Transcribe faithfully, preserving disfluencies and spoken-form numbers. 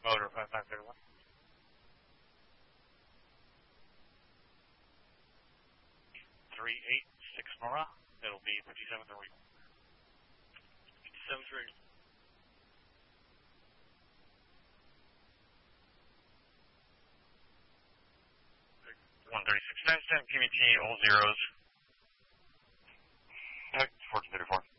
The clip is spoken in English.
Motor five five zero one. three eight six Nora. It'll be fifty-seven three. fifty-seven three. one thirty-six timestamp, P M T, all zeros. Fourteen thirty-four.